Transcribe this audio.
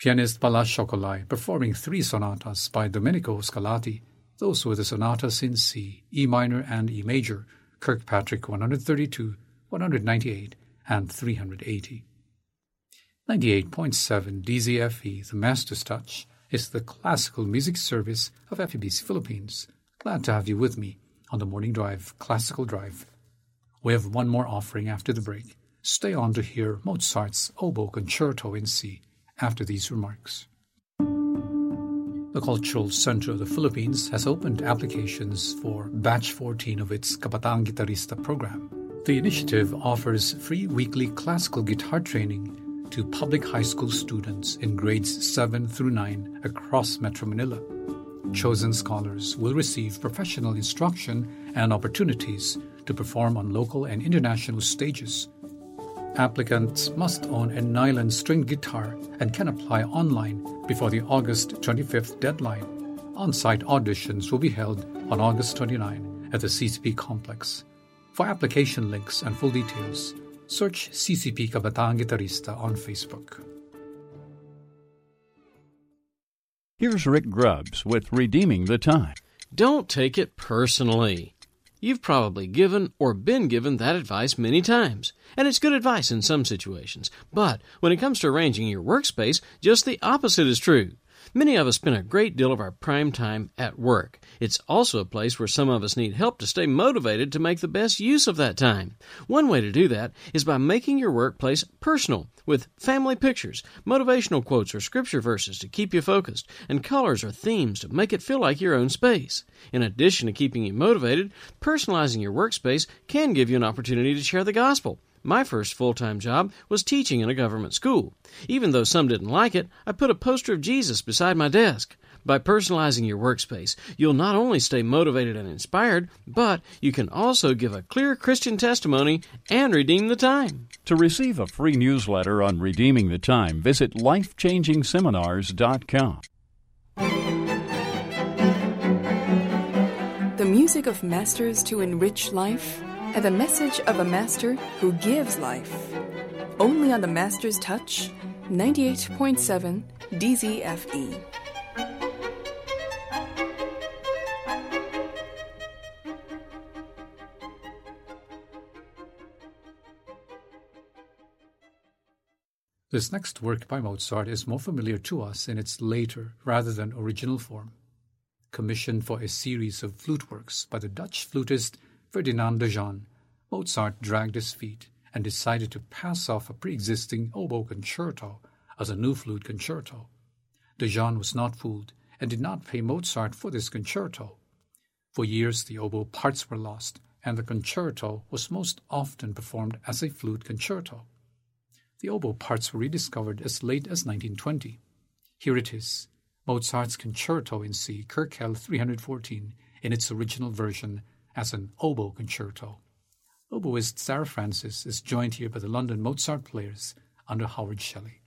Pianist Balázs Szokoly performing 3 sonatas by Domenico Scarlatti. Those were the sonatas in C, E minor and E major, Kirkpatrick 132, 198, and 380. 98.7 DZFE, the Master's Touch, is the classical music service of FEBC Philippines. Glad to have you with me on the Morning Drive Classical Drive. We have one more offering after the break. Stay on to hear Mozart's Oboe Concerto in C after these remarks. The Cultural Center of the Philippines has opened applications for Batch 14 of its Kabataan Gitarista program. The initiative offers free weekly classical guitar training to public high school students in grades 7 through 9 across Metro Manila. Chosen scholars will receive professional instruction and opportunities to perform on local and international stages. Applicants must own a nylon stringed guitar and can apply online before the August 25th deadline. On-site auditions will be held on August 29 at the CCP complex. For application links and full details, search CCP Kabataan Gitarista on Facebook. Here's Rick Grubbs with Redeeming the Time. Don't take it personally. You've probably given or been given that advice many times, and it's good advice in some situations. But when it comes to arranging your workspace, just the opposite is true. Many of us spend a great deal of our prime time at work. It's also a place where some of us need help to stay motivated to make the best use of that time. One way to do that is by making your workplace personal, with family pictures, motivational quotes or scripture verses to keep you focused, and colors or themes to make it feel like your own space. In addition to keeping you motivated, personalizing your workspace can give you an opportunity to share the gospel. My first full-time job was teaching in a government school. Even though some didn't like it, I put a poster of Jesus beside my desk. By personalizing your workspace, you'll not only stay motivated and inspired, but you can also give a clear Christian testimony and redeem the time. To receive a free newsletter on Redeeming the Time, visit lifechangingseminars.com. The music of masters to enrich life, and the message of a master who gives life. Only on the Master's Touch, 98.7 DZFE. This next work by Mozart is more familiar to us in its later rather than original form. Commissioned for a series of flute works by the Dutch flutist Ferdinand de Jong, Mozart dragged his feet and decided to pass off a pre-existing oboe concerto as a new flute concerto. De Jong was not fooled and did not pay Mozart for this concerto. For years the oboe parts were lost, and the concerto was most often performed as a flute concerto. The oboe parts were rediscovered as late as 1920. Here it is, Mozart's Concerto in C, Köchel 314, in its original version as an oboe concerto. Oboist Sarah Francis is joined here by the London Mozart Players under Howard Shelley.